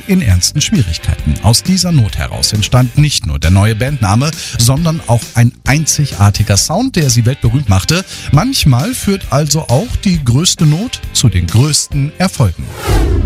in ernsten Schwierigkeiten. Aus dieser Not heraus entstand nicht nur der neue Bandname, sondern auch ein einzigartiger Sound, der sie weltberühmt machte. Manchmal führt also auch die größte Not zu den größten Erfolgen.